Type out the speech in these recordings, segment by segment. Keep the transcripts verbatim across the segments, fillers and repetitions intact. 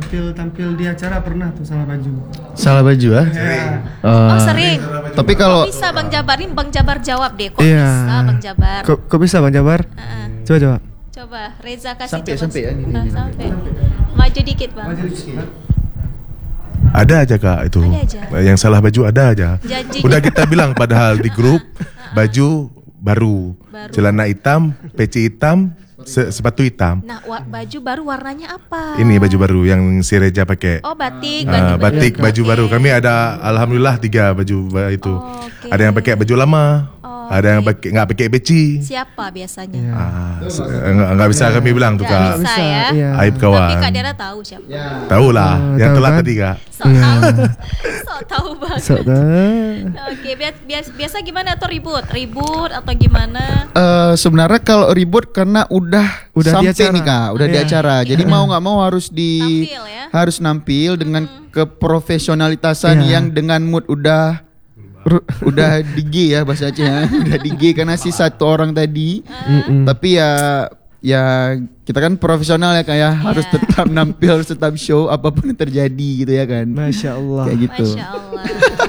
tampil tampil di acara pernah tuh salah baju. Salah baju ah? Ya. Oh sering. Tapi kalau Kok bisa Bang Jabar ini Bang Jabar jawab deh. Kok Iya. bisa Bang Jabar? Kok, kok bisa Bang Jabar? Uh-uh. Coba coba. Coba Reza kasih Sampai, coba. sampai ya, ini, Ah, ini, sampai. Maju dikit Bang. Ada aja Kak itu. Ada aja. Yang salah baju ada aja. Janji. Udah kita bilang padahal di grup baju baru, Baru. celana hitam, peci hitam, se- sepatu hitam. Nah, wa- baju baru warnanya apa? Ini baju baru yang si Reja pakai. Oh, batik, Ah, baju batik baru. baju Oke. baru. Kami ada alhamdulillah tiga baju ba- itu. Oh, oke. Ada yang pakai baju lama, Oh, ada yang oke. pakai nggak pakai peci. Siapa biasanya? Ah, se- nggak nggak bisa kami bilang tuh Nggak Kak. bisa ya. Iya. Aib Tapi kawan. Kak Dera tahu siapa? Tahu lah, Oh, yang tahu telat kan? tadi Kak. Sok tahu. Sok tahu banget. So, Oke, biasa, biasa biasa gimana atau ribut? Ribut atau gimana? eh, sebenarnya kalau ribut karena udah, Udah di sampai acara. nih Kak, udah di Iya. acara. Jadi mau nggak mau harus di Tampil ya. harus nampil dengan keprofesionalitasan Iya. yang dengan mood udah udah di G ya bahasa Aceh ya. Udah di G karena si satu orang tadi. Mm-mm. Tapi ya ya kita kan profesional ya kayak harus Iya. tetap nampil, harus tetap show apapun yang terjadi gitu ya kan. Masya Allah. Kayak gitu. Masya Allah.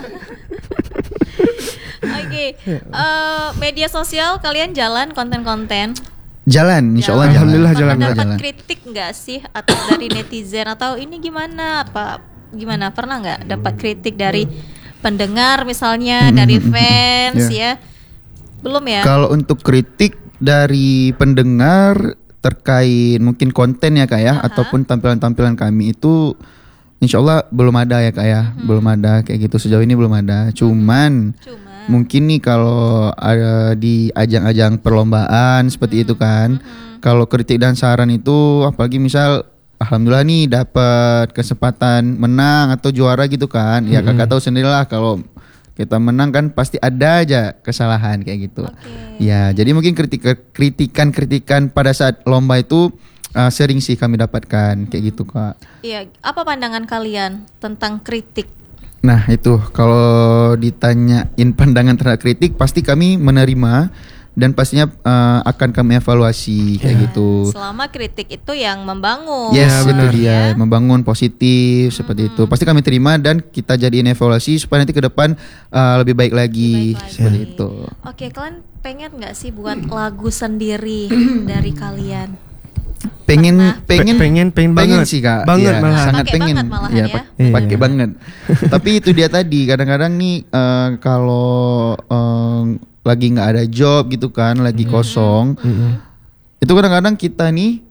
Oke, eh, media sosial kalian jalan konten-konten? Jalan, insya Allah jalan. Alhamdulillah Pernah jalan, dapat jalan. kritik nggak sih atau dari netizen atau ini gimana apa gimana pernah nggak dapat kritik dari pendengar misalnya dari fans ya? Belum ya? Kalau untuk kritik dari pendengar terkait mungkin konten ya kak ya, ataupun tampilan-tampilan kami itu insya Allah belum ada ya kak ya, belum ada kayak gitu sejauh ini belum ada. Cuman Cuma mungkin nih kalau ada di ajang-ajang perlombaan seperti itu kan, kalau kritik dan saran itu apalagi misal alhamdulillah nih dapat kesempatan menang atau juara gitu kan, ya kakak tahu sendirilah kalau kita menang kan pasti ada aja kesalahan kayak gitu. Oke. Ya, jadi mungkin kritik kritikan-kritikan pada saat lomba itu uh, sering sih kami dapatkan kayak gitu kak. iya, apa pandangan kalian tentang kritik? Nah itu kalau ditanyain pandangan terhadap kritik pasti kami menerima dan pastinya uh, akan kami evaluasi kayak gitu. Selama kritik itu yang membangun. Yes, itu benar. dia membangun positif seperti itu. Pasti kami terima dan kita jadiin evaluasi supaya nanti ke depan uh, lebih baik lagi Lebih baik seperti lagi. itu. Oke, kalian pengen nggak sih buat lagu sendiri dari kalian? Pengen Pernah. pengen Pe- pengen- pengen banget. sih kak. Banget Iya, malahan. sangat Pakai pengen. banget malahan Iya, ya. pak- Iya. pakai banget. Tapi itu dia tadi kadang-kadang nih eh, kalau eh, lagi nggak ada job gitu kan, lagi kosong. Itu kadang-kadang kita nih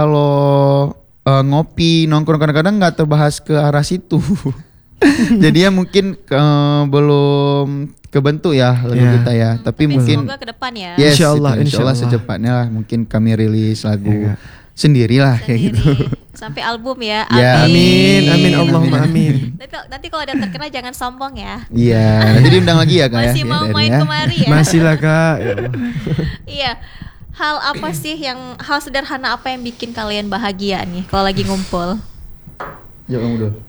kalau eh, ngopi nongkrong kadang-kadang nggak terbahas ke arah situ. Jadi ya mungkin eh, belum kebentuk ya lagu Iya. kita ya. Tapi, Tapi mungkin semoga ke depan ya. yes, Insya Allah, itu, insya insya Allah Allah. secepatnya lah mungkin kami rilis lagu Ya, Kak. sendirilah kayak Sendiri. gitu. Sampai album ya. Ya, Amin, amin, Allahumma Amin. amin. Nanti, nanti kalau ada terkena jangan sombong ya. Iya, nanti diundang lagi ya kak ya. Masih mau Dari main ya. kemari ya. Masih lah kak. Ya Allah. Iya. Hal apa sih yang hal sederhana apa yang bikin kalian bahagia nih kalau lagi ngumpul? Jawab kamu dulu.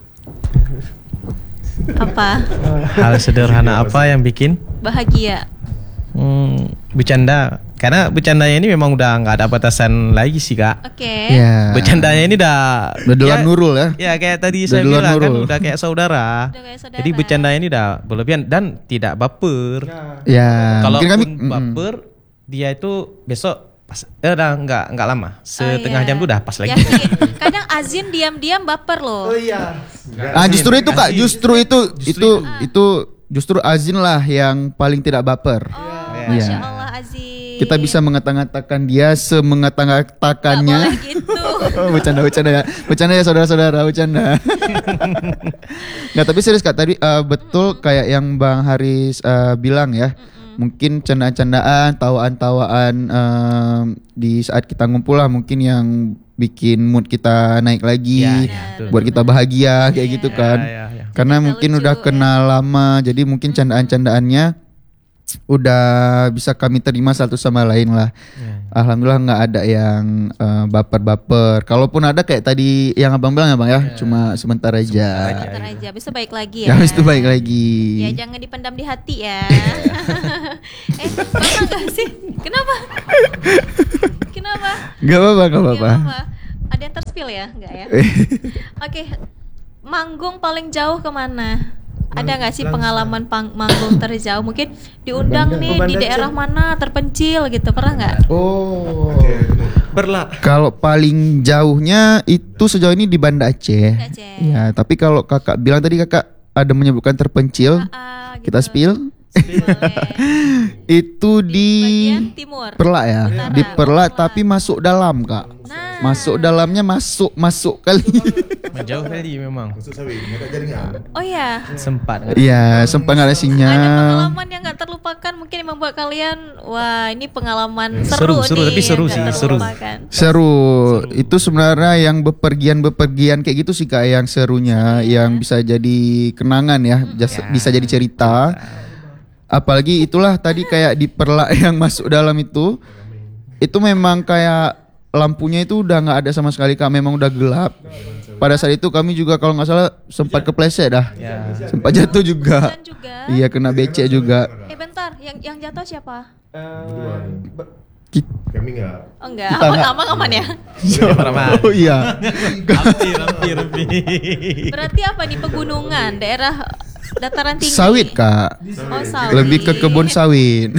Apa? Hal sederhana apa yang bikin Bahagia. hmm, bercanda? Karena bercandanya ini memang udah nggak ada batasan lagi sih kak. Oke. Iya. Bercandanya ini udah Udah duluan ya, Nurul ya. Ya kayak tadi Udah saya duluan bilang kan Nurul. udah kayak saudara. Udah kayak saudara. Jadi bercandanya ini udah berlebihan dan tidak baper. Ya. Kalau mungkin kami pun baper, dia itu besok pas eh udah nggak nggak lama setengah Oh, iya. jam tuh udah pas lagi. Yakin. Kadang Azin diam-diam baper loh. ah justru itu kak, Azin. justru itu Justru itu itu justru Azin lah yang paling tidak baper. Oh, Iya. Masya Iya. Allah Azin. Kita bisa mengata-ngatakan dia semengata-ngatakannya. Nggak boleh gitu. bercanda bercanda ya, bercanda ya saudara-saudara, bercanda. Nggak tapi serius kak tadi eh, betul kayak yang Bang Haris eh, bilang ya. Mungkin candaan-candaan, tawaan-tawaan em, di saat kita ngumpul lah mungkin yang bikin mood kita naik lagi, Ya, ya, betul. buat kita bahagia kayak gitu kan. Ya, ya, ya. Karena Kita mungkin lucu, udah ya. kenal lama, jadi mungkin candaan-candaannya udah bisa kami terima satu sama lain lah. Alhamdulillah nggak ada yang eh, baper-baper. Kalaupun ada kayak tadi yang abang bilang ya bang ya, cuma sebentar aja. Sebentar aja. Bisa baik lagi ya. Ya habis itu baik lagi. Ya jangan dipendam di hati ya. eh, pernah gak sih? Kenapa? Kenapa? Gak apa-apa, gak apa-apa. Gak apa-apa. Ada yang terspill ya? Enggak ya? Oke, manggung paling jauh kemana? Ada nggak sih pengalaman pang- manggung terjauh? Mungkin diundang nih di daerah mana terpencil gitu, pernah nggak? Oh. Berlak. Kalau paling jauhnya itu sejauh ini di Banda Aceh. Banda Aceh. Ya, tapi kalau kakak bilang tadi kakak ada menyebutkan terpencil, Ah, gitu. kita spill. Boleh. Itu di, Bagian timur. Perlak ya, Utara. di Perlak tapi masuk dalam kak. Nah. Masuk dalamnya masuk masuk kali. Menjauh kali memang. Masuk sawit, nggak ada jaringan. Oh ya. Sempat. Iya, sempat nggak ada Ada sinyal. pengalaman yang nggak terlupakan mungkin yang membuat kalian wah ini pengalaman Seru, seru, seru, nih, tapi seru yang sih, nggak seru. terlupakan. Seru. Itu sebenarnya yang bepergian-bepergian kayak gitu sih kak yang serunya, yang bisa jadi kenangan ya, jas- Ya. bisa jadi cerita. Apalagi itulah tadi kayak di Perlak yang masuk dalam itu, itu memang kayak lampunya itu udah nggak ada sama sekali kak, memang udah gelap. Pada saat itu kami juga kalau nggak salah sempat kepleset dah, Ya. sempat jatuh juga. Dan juga Iya kena becek juga. eh bentar, yang yang jatuh siapa? Kit- Kami nggak. Oh enggak, aman aman aman ya. Oh iya. Hampir, hampir, hampir. Berarti apa nih pegunungan, daerah dataran tinggi? Sawit kak, Oh, sawit. lebih ke kebun sawit.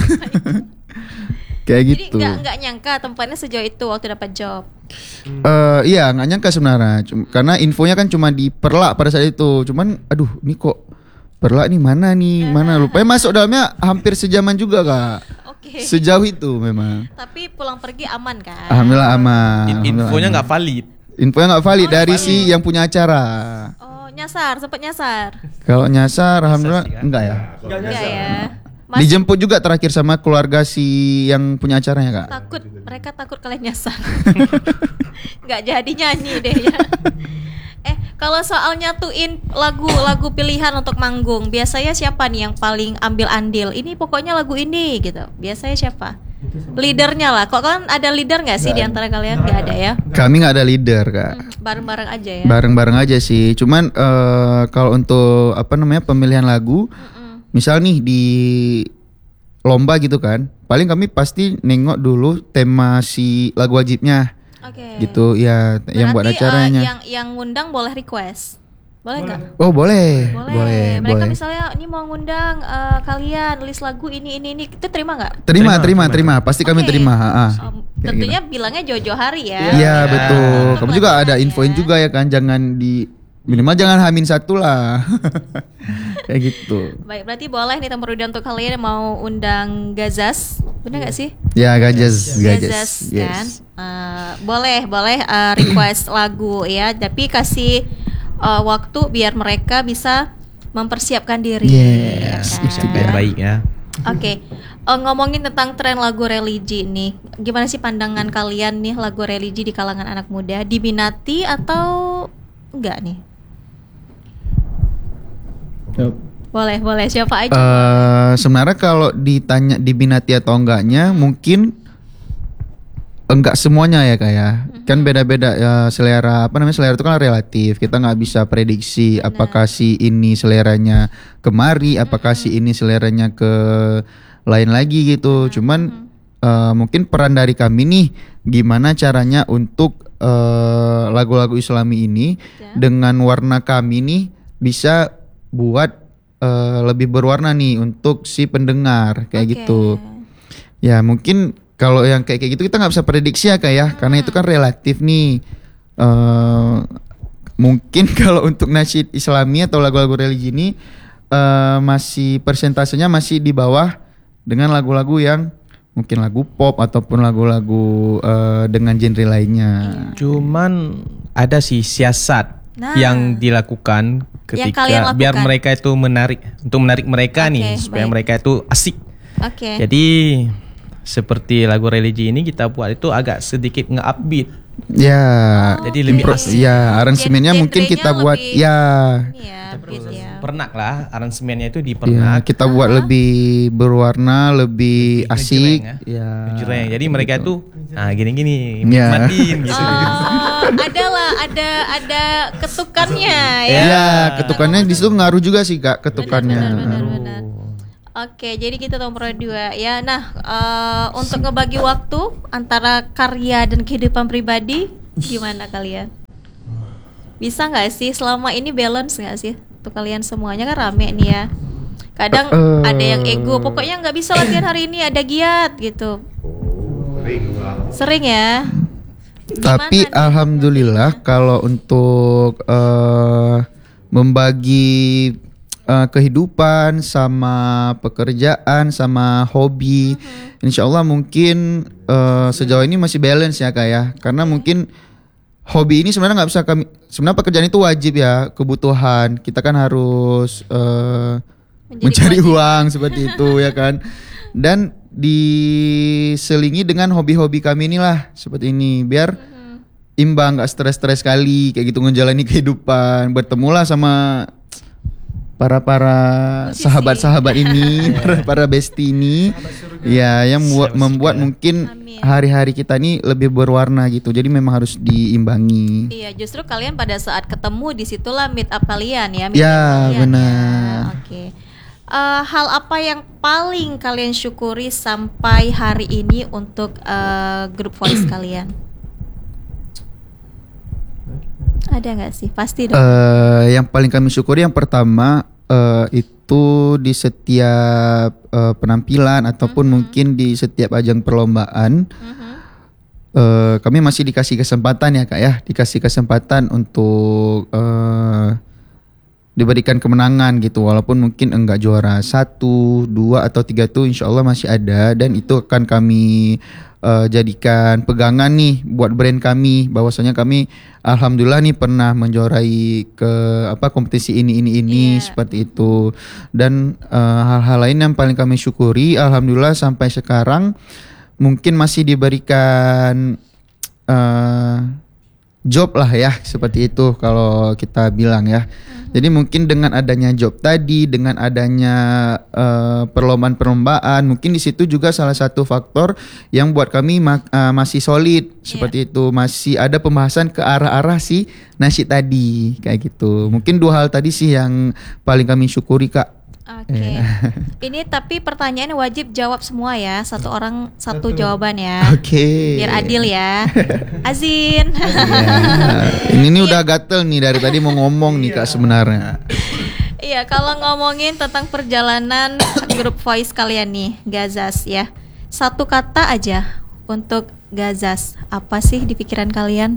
Kayak Jadi gitu. nggak nggak nyangka tempatnya sejauh itu waktu dapat job. Eh iya nggak nyangka sebenarnya, Cum- karena infonya kan cuma di Perlak pada saat itu. Cuman aduh ini kok Perlak nih mana nih mana, lupanya masuk dalamnya hampir sejaman juga kak. Oke. Sejauh itu memang. Tapi pulang pergi aman kan? Alhamdulillah aman. In- Alhamdulillah Infonya aman. nggak valid. Infonya nggak valid Oh, dari nggak si yang punya acara. Oh nyasar, sempat nyasar. Kalau nyasar alhamdulillah sih, kan? enggak ya. Enggak ya. Masih Dijemput juga terakhir sama keluarga si yang punya acaranya kak. takut, mereka takut kalian nyasar. Nggak jadi nyanyi deh ya. Eh kalau soal nyatuin lagu-lagu pilihan untuk manggung, biasanya siapa nih yang paling ambil andil? Ini pokoknya lagu ini gitu. Biasanya siapa? Leadernya lah. Kok kan ada leader nggak sih di antara kalian? Nggak ada ya. Kami nggak ada leader kak. Hmm, bareng-bareng aja ya. Bareng-bareng aja sih. Cuman eh, kalau untuk apa namanya pemilihan lagu, misal nih di lomba gitu kan, paling kami pasti nengok dulu tema si lagu wajibnya Oke. gitu ya, yang buat Berarti, eh, acaranya. yang yang ngundang boleh request. Boleh nggak? Oh boleh, Boleh. boleh, Mereka boleh. misalnya ini mau ngundang eh, kalian list lagu ini ini ini, itu terima nggak? Terima, Terima, terima, terima, Pasti kami Oke. terima. ha, ha. Um, Kayak tentunya bilangnya jauh-jauh hari ya. gitu. Iya betul. Untuk Kamu juga ada latihan infoin ya. juga ya kan, jangan di minimal jangan hamin satu lah. Kayak gitu. Baik, berarti boleh nih Temperuda untuk kalian yang mau undang Gazas, benar nggak sih? Ya gajas, Gazas gajas. kan? Yes. Eh, boleh, boleh eh, request lagu ya, tapi kasih eh, waktu biar mereka bisa mempersiapkan diri. Yes, ya itu kan? dia. Yang baik ya. Oke, Eh, ngomongin tentang tren lagu religi nih, gimana sih pandangan kalian nih lagu religi di kalangan anak muda, diminati atau enggak nih? Boleh, boleh siapa aja? Eh, sebenarnya kalau ditanya diminati atau enggaknya, mungkin enggak semuanya ya kak ya. Kan beda-beda ya selera, apa namanya, selera itu kan relatif. Kita nggak bisa prediksi apakah si ini seleranya kemari, apakah si ini seleranya ke lain lagi gitu. Cuman eh, mungkin peran dari kami nih, gimana caranya untuk eh, lagu-lagu Islami ini Ya. dengan warna kami nih bisa buat eh, lebih berwarna nih untuk si pendengar kayak Oke. gitu. Ya mungkin kalau yang kayak kayak gitu kita nggak bisa prediksi ya kak ya, karena itu kan relatif nih. Eh, mungkin kalau untuk nasyid Islami atau lagu-lagu religi ini eh, masih persentasenya masih di bawah dengan lagu-lagu yang mungkin lagu pop ataupun lagu-lagu eh, dengan genre lainnya. Cuman ada sih siasat Nah. yang dilakukan Yang ketika kalian lakukan. biar mereka itu menarik, untuk menarik mereka Oke, nih supaya baik. mereka itu asik. Oke. Jadi seperti lagu religi ini kita buat itu agak sedikit nge-upbeat. Ya. Jadi lebih Pro- asik. ya aransemennya Gen- mungkin kita genrenya buat lebih- ya. Ini ya, beat ya. Pernak lah aransemennya itu di Ya, pernak. kita buat lebih berwarna, lebih asik. ngejreng, Ya. Jureng. Jadi mereka itu nah gini-gini Ya. nikmatin gitu. Oh, ada lah, ada ada ketukannya Ya, ya. ketukannya di situ ngaruh juga sih kak, ketukannya. Benar, benar, benar. Oke, jadi kita nomor dua ya. Nah, eh, untuk ngebagi waktu antara karya dan kehidupan pribadi, Gimana kalian? Bisa nggak sih selama ini balance nggak sih untuk kalian semuanya kan rame nih ya. Kadang Uh, ada yang ego, pokoknya nggak bisa latihan hari ini ada giat gitu. Sering ya. Tapi Gimana nih? alhamdulillah kalau untuk uh, membagi uh, kehidupan sama pekerjaan sama hobi, insya Allah mungkin uh, sejauh ini masih balance ya kak ya. Karena mungkin hobi ini sebenarnya nggak bisa kami, sebenarnya pekerjaan itu wajib ya, kebutuhan kita kan harus uh, Menjadi mencari kewajiban. uang seperti itu ya kan. Dan diselingi dengan hobi-hobi kami inilah seperti ini biar imbang, nggak stres-stres kali kayak gitu menjalani kehidupan. Bertemulah sama para para Musisi. sahabat-sahabat ini, para para bestie ini, ya yang membuat, membuat mungkin Amin. hari-hari kita ini lebih berwarna gitu. Jadi memang harus diimbangi. Iya, justru kalian pada saat ketemu disitulah meet up kalian ya. meet Ya, up kalian benar. Ya. Oke. Eh, hal apa yang paling kalian syukuri sampai hari ini untuk eh, grup voice kalian? Ada nggak sih? Pasti dong. Eh, yang paling kami syukuri yang pertama eh, itu di setiap eh, penampilan ataupun mungkin di setiap ajang perlombaan. Mhm. Eh, kami masih dikasih kesempatan ya kak ya, dikasih kesempatan untuk eh, diberikan kemenangan gitu, walaupun mungkin enggak juara satu, dua atau tiga tuh insya Allah masih ada, dan itu akan kami eh, jadikan pegangan nih buat brand kami, bahwasanya kami alhamdulillah nih pernah menjuarai ke apa kompetisi ini ini ini Iya. seperti itu. Dan eh, hal-hal lain yang paling kami syukuri alhamdulillah sampai sekarang mungkin masih diberikan eh, job lah ya, seperti itu kalau kita bilang ya. Jadi mungkin dengan adanya job tadi, dengan adanya eh, perlombaan-perlombaan, mungkin di situ juga salah satu faktor yang buat kami ma- eh, masih solid seperti itu, masih ada pembahasan ke arah-arah si nasyid tadi kayak gitu. Mungkin dua hal tadi sih yang paling kami syukuri kak. Oke. Ini tapi pertanyaan wajib jawab semua ya. Satu orang satu jawaban ya. Oke. Biar adil ya. Azin. Ya, ini nih udah gatel nih dari tadi mau ngomong nih kak sebenarnya. Iya, kalau ngomongin tentang perjalanan grup voice kalian nih, Gazas ya. Satu kata aja untuk Gazas. Apa sih di pikiran kalian?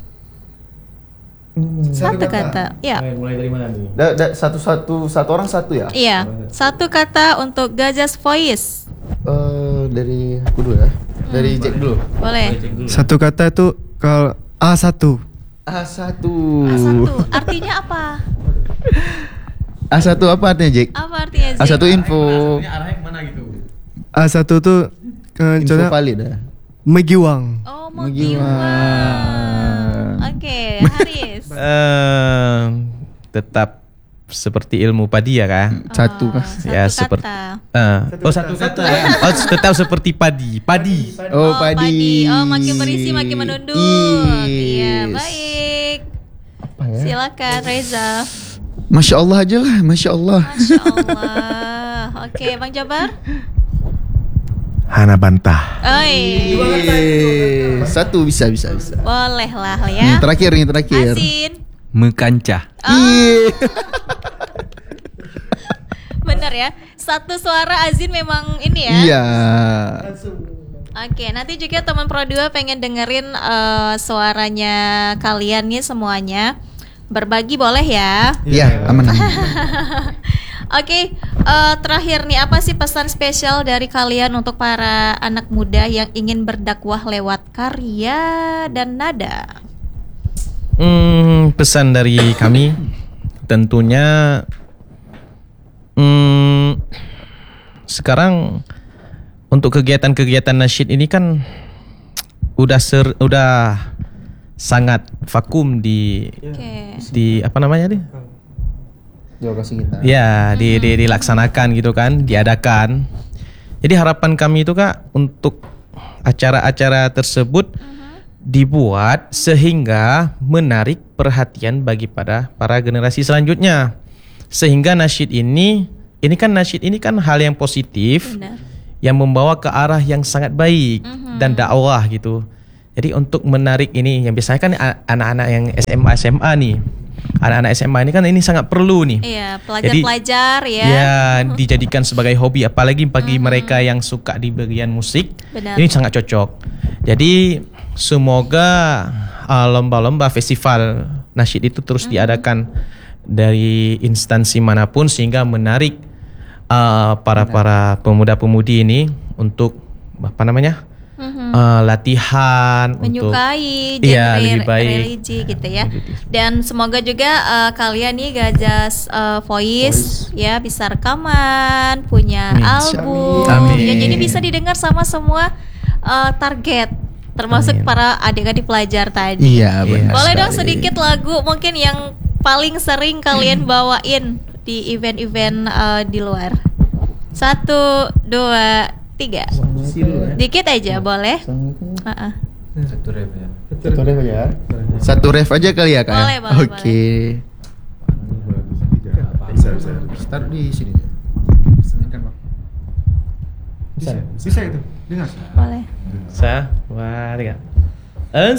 Satu kata. Ya. Mulai dari mana nih? Da, da, satu-satu satu orang satu ya. Iya, satu kata untuk Gazas voice. Eh, dari aku dulu ya. Dari Jack dulu. Boleh. Satu kata itu kalau A satu. A satu. Satu. Artinya apa? A satu apa artinya Jack? Apa artinya? A satu Zain? info. Arahnya kemana gitu? A satu tuh eh, Info contohnya valid ya. Oh, Megiwang. mau Megiwang. giwang. Oke, Haris. Eh, tetap seperti ilmu padi ya kak? Satu Oh, kah? satu Ya, kata. seperti- Eh, oh satu kata. Oh tetap seperti padi, padi. Oh, Oh, padi. Oh, makin berisi makin menunduk. Iya, Yes. baik. Apa ya? Silakan Reza. Masya Allah aja lah, Masya Allah. Masya Allah. Oke, Bang Jabar. Hana bantah. Oi, Eh, Satu bisa bisa bisa. boleh lah Nih, ya. terakhir nih terakhir. Asin. Mekancah. Iya. Bener ya. Satu suara Azin memang ini ya. Iya. Oke, nanti juga teman Pro dua pengen dengerin eh, suaranya kalian nih semuanya. Berbagi boleh ya. Iya, aman aman. Oke, eh, terakhir nih apa sih pesan spesial dari kalian untuk para anak muda yang ingin berdakwah lewat karya dan nada? Hmm, pesan dari kami tentunya hmm, sekarang untuk kegiatan-kegiatan nasyid ini kan udah ser, udah sangat vakum di Oke. di apa namanya nih? Lokasi kita. Ya, di, di dilaksanakan gitu kan, diadakan. Jadi harapan kami itu kak untuk acara-acara tersebut dibuat sehingga menarik perhatian bagi pada para generasi selanjutnya. Sehingga nasyid ini, ini kan nasyid ini kan hal yang positif Benar. yang membawa ke arah yang sangat baik dan dakwah gitu. Jadi untuk menarik ini yang biasanya kan a- anak-anak yang S M A S M A nih. Anak-anak S M A ini kan ini sangat perlu nih. Iya, pelajar-pelajar ya. Ya, dijadikan sebagai hobi apalagi bagi mereka yang suka di bagian musik. Benar. Ini sangat cocok. Jadi semoga uh, lomba-lomba festival nasyid itu terus diadakan dari instansi manapun sehingga menarik uh, para-para pemuda-pemudi ini untuk apa namanya? Uh, latihan Menyukai untuk iya, genre lebih baik. religi gitu ya. Dan semoga juga uh, kalian nih Gajas uh, voice, ya bisa rekaman, punya Amin. album, Amin. ya jadi bisa didengar sama semua uh, target, termasuk Amin. para adik-adik pelajar tadi. Iya, benar. Boleh dong sekali. sedikit lagu mungkin yang paling sering kalian bawain di event-event uh, di luar. Satu, dua, tiga. Dikit aja boleh. Uh-uh. Satu ref aja. Satu ref aja kali ya, Kak. Boleh, boleh, Oke. Bisa, bisa. Start di sini. Bisa, bisa itu. Dengar. Boleh. Sa, dua, tiga.